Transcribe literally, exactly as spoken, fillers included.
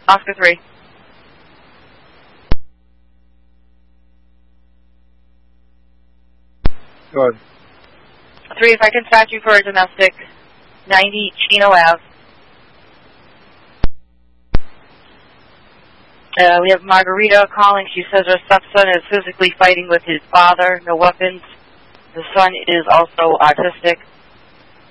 Oscar three. Go ahead. Three, if I can start you for a domestic, ninety Chino Ave. Uh, we have Margarita calling. She says her stepson is physically fighting with his father. No weapons. The son is also autistic.